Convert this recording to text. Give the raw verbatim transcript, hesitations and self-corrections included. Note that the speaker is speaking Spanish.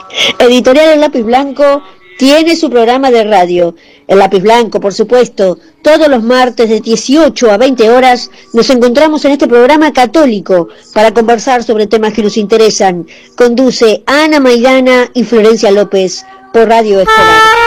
Editorial El Lápiz Blanco tiene su programa de radio. El Lápiz Blanco, por supuesto, todos los martes de dieciocho a veinte horas nos encontramos en este programa católico para conversar sobre temas que nos interesan. Conduce Ana Maidana y Florencia López por Radio Escolar.